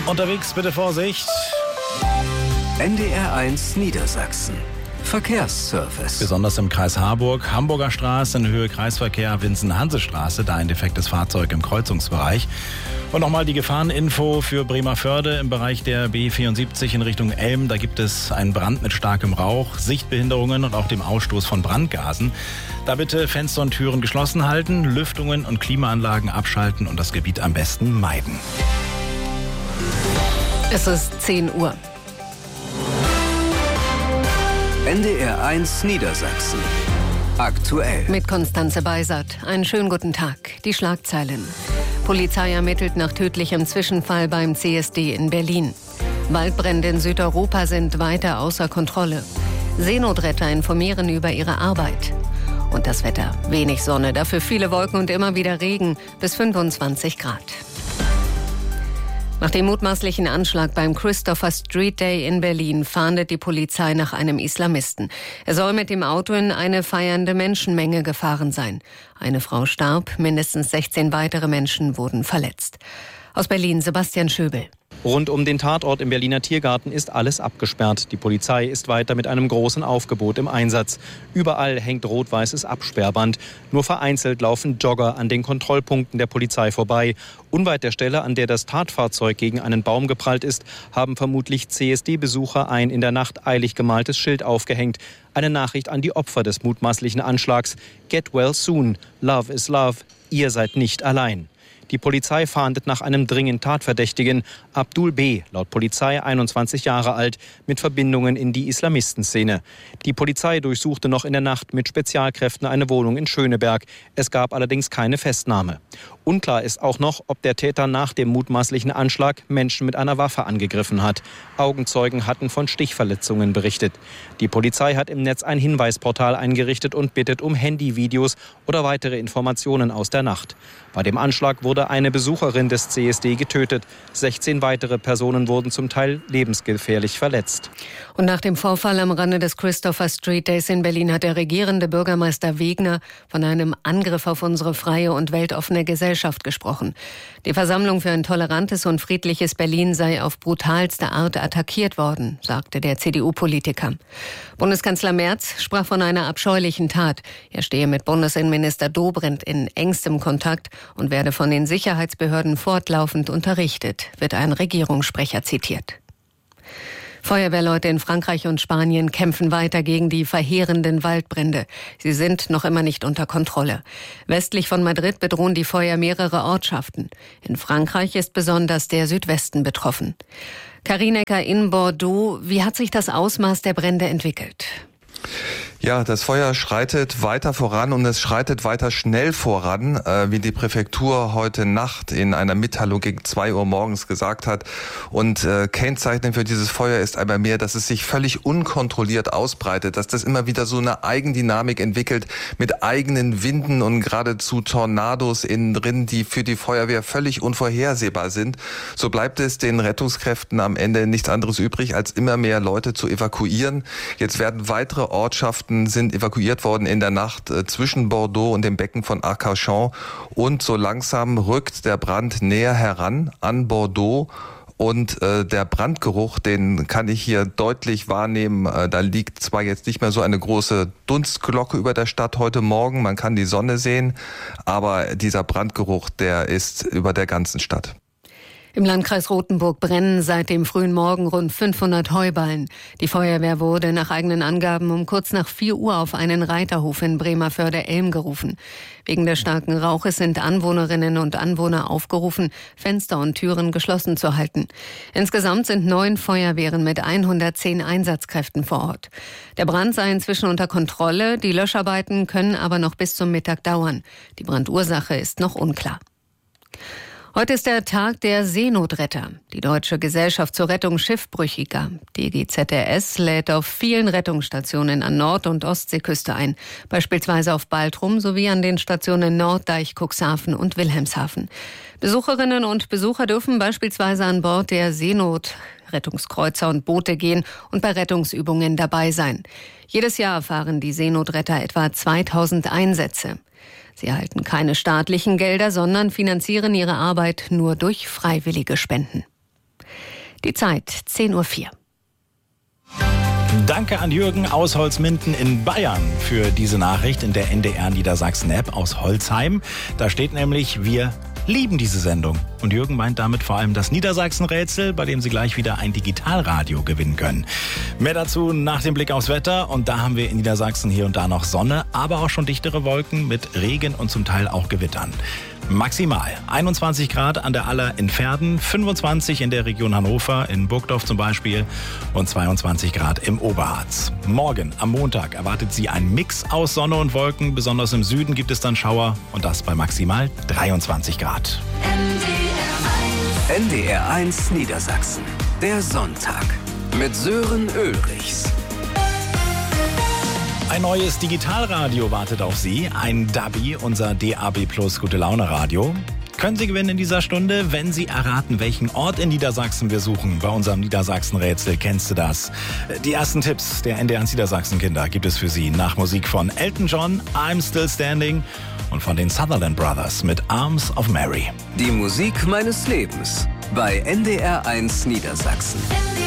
Unterwegs bitte Vorsicht. NDR1 Niedersachsen. Verkehrsservice. Besonders im Kreis Harburg, Hamburger Straße in Höhe Kreisverkehr, Winsen-Hanse-Straße, da ein defektes Fahrzeug im Kreuzungsbereich. Und nochmal die Gefahreninfo für Bremervörde im Bereich der B74 in Richtung Elm. Da gibt es einen Brand mit starkem Rauch, Sichtbehinderungen und auch dem Ausstoß von Brandgasen. Da bitte Fenster und Türen geschlossen halten, Lüftungen und Klimaanlagen abschalten und das Gebiet am besten meiden. Es ist 10 Uhr. NDR1 Niedersachsen. Aktuell. Mit Konstanze Beisert. Einen schönen guten Tag. Die Schlagzeilen. Polizei ermittelt nach tödlichem Zwischenfall beim CSD in Berlin. Waldbrände in Südeuropa sind weiter außer Kontrolle. Seenotretter informieren über ihre Arbeit. Und das Wetter. Wenig Sonne, dafür viele Wolken und immer wieder Regen. Bis 25 Grad. Nach dem mutmaßlichen Anschlag beim Christopher Street Day in Berlin fahndet die Polizei nach einem Islamisten. Er soll mit dem Auto in eine feiernde Menschenmenge gefahren sein. Eine Frau starb, mindestens 16 weitere Menschen wurden verletzt. Aus Berlin Sebastian Schöbel. Rund um den Tatort im Berliner Tiergarten ist alles abgesperrt. Die Polizei ist weiter mit einem großen Aufgebot im Einsatz. Überall hängt rot-weißes Absperrband. Nur vereinzelt laufen Jogger an den Kontrollpunkten der Polizei vorbei. Unweit der Stelle, an der das Tatfahrzeug gegen einen Baum geprallt ist, haben vermutlich CSD-Besucher ein in der Nacht eilig gemaltes Schild aufgehängt. Eine Nachricht an die Opfer des mutmaßlichen Anschlags. Get well soon. Love is love. Ihr seid nicht allein. Die Polizei fahndet nach einem dringend Tatverdächtigen, Abdul B., laut Polizei 21 Jahre alt, mit Verbindungen in die Islamistenszene. Die Polizei durchsuchte noch in der Nacht mit Spezialkräften eine Wohnung in Schöneberg. Es gab allerdings keine Festnahme. Unklar ist auch noch, ob der Täter nach dem mutmaßlichen Anschlag Menschen mit einer Waffe angegriffen hat. Augenzeugen hatten von Stichverletzungen berichtet. Die Polizei hat im Netz ein Hinweisportal eingerichtet und bittet um Handyvideos oder weitere Informationen aus der Nacht. Bei dem Anschlag wurde eine Besucherin des CSD getötet. 16 weitere Personen wurden zum Teil lebensgefährlich verletzt. Und nach dem Vorfall am Rande des Christopher Street Days in Berlin hat der regierende Bürgermeister Wegner von einem Angriff auf unsere freie und weltoffene Gesellschaft gesprochen. Die Versammlung für ein tolerantes und friedliches Berlin sei auf brutalste Art attackiert worden, sagte der CDU-Politiker. Bundeskanzler Merz sprach von einer abscheulichen Tat. Er stehe mit Bundesinnenminister Dobrindt in engstem Kontakt und werde von den Sicherheitsbehörden fortlaufend unterrichtet, wird ein Regierungssprecher zitiert. Feuerwehrleute in Frankreich und Spanien kämpfen weiter gegen die verheerenden Waldbrände. Sie sind noch immer nicht unter Kontrolle. Westlich von Madrid bedrohen die Feuer mehrere Ortschaften. In Frankreich ist besonders der Südwesten betroffen. Karinecker in Bordeaux, wie hat sich das Ausmaß der Brände entwickelt? Ja, das Feuer schreitet weiter voran und es schreitet weiter schnell voran, wie die Präfektur heute Nacht in einer Mitteilung gegen 2 Uhr morgens gesagt hat. Und kennzeichnend für dieses Feuer ist einmal mehr, dass es sich völlig unkontrolliert ausbreitet, dass das immer wieder so eine Eigendynamik entwickelt mit eigenen Winden und geradezu Tornados innen drin, die für die Feuerwehr völlig unvorhersehbar sind. So bleibt es den Rettungskräften am Ende nichts anderes übrig, als immer mehr Leute zu evakuieren. Jetzt werden weitere Ortschaften sind evakuiert worden in der Nacht zwischen Bordeaux und dem Becken von Arcachon. Und so langsam rückt der Brand näher heran an Bordeaux. Und der Brandgeruch, den kann ich hier deutlich wahrnehmen. Da liegt zwar jetzt nicht mehr so eine große Dunstglocke über der Stadt heute Morgen, man kann die Sonne sehen, aber dieser Brandgeruch, der ist über der ganzen Stadt. Im Landkreis Rothenburg brennen seit dem frühen Morgen rund 500 Heuballen. Die Feuerwehr wurde nach eigenen Angaben um kurz nach 4 Uhr auf einen Reiterhof in Bremervörde-Elm gerufen. Wegen des starken Rauches sind Anwohnerinnen und Anwohner aufgerufen, Fenster und Türen geschlossen zu halten. Insgesamt sind 9 Feuerwehren mit 110 Einsatzkräften vor Ort. Der Brand sei inzwischen unter Kontrolle, die Löscharbeiten können aber noch bis zum Mittag dauern. Die Brandursache ist noch unklar. Heute ist der Tag der Seenotretter. Die Deutsche Gesellschaft zur Rettung Schiffbrüchiger, DGZRS, lädt auf vielen Rettungsstationen an Nord- und Ostseeküste ein, beispielsweise auf Baltrum sowie an den Stationen Norddeich, Cuxhaven und Wilhelmshaven. Besucherinnen und Besucher dürfen beispielsweise an Bord der Seenotrettungskreuzer und Boote gehen und bei Rettungsübungen dabei sein. Jedes Jahr erfahren die Seenotretter etwa 2000 Einsätze. Sie erhalten keine staatlichen Gelder, sondern finanzieren ihre Arbeit nur durch freiwillige Spenden. Die Zeit 10:04 Uhr. Danke an Jürgen aus Holzminden in Bayern für diese Nachricht in der NDR Niedersachsen-App aus Holzheim. Da steht nämlich, wir lieben diese Sendung. Und Jürgen meint damit vor allem das Niedersachsen-Rätsel, bei dem Sie gleich wieder ein Digitalradio gewinnen können. Mehr dazu nach dem Blick aufs Wetter. Und da haben wir in Niedersachsen hier und da noch Sonne, aber auch schon dichtere Wolken mit Regen und zum Teil auch Gewittern. Maximal 21 Grad an der Aller in Verden, 25 in der Region Hannover, in Burgdorf zum Beispiel und 22 Grad im Oberharz. Morgen am Montag erwartet Sie ein Mix aus Sonne und Wolken. Besonders im Süden gibt es dann Schauer und das bei maximal 23 Grad. NDR1 Niedersachsen. Der Sonntag mit Sören Ulrichs. Ein neues Digitalradio wartet auf Sie, ein DABI, unser DAB Plus Gute-Laune-Radio. Können Sie gewinnen in dieser Stunde, wenn Sie erraten, welchen Ort in Niedersachsen wir suchen. Bei unserem Niedersachsen-Rätsel kennst du das. Die ersten Tipps der NDR1 Niedersachsen-Kinder gibt es für Sie nach Musik von Elton John, I'm Still Standing und von den Sutherland Brothers mit Arms of Mary. Die Musik meines Lebens bei NDR1 Niedersachsen.